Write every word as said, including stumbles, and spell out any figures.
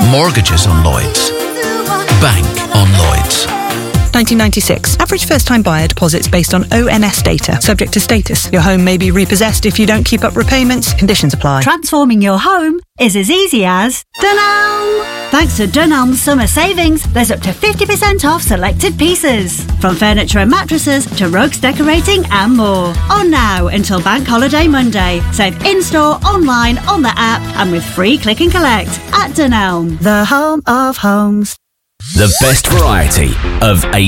Mortgages on Lloyds. Bank on Lloyds. nineteen ninety-six. Average first-time buyer deposits based on O N S data. Subject to status. Your home may be repossessed if you don't keep up repayments. Conditions apply. Transforming your home is as easy as Dunelm. Thanks to Dunelm's summer savings, there's up to fifty percent off selected pieces. From furniture and mattresses to rugs, decorating and more. On now until Bank Holiday Monday. Save in-store, online, on the app and with free click and collect at Dunelm, the home of homes. The best variety of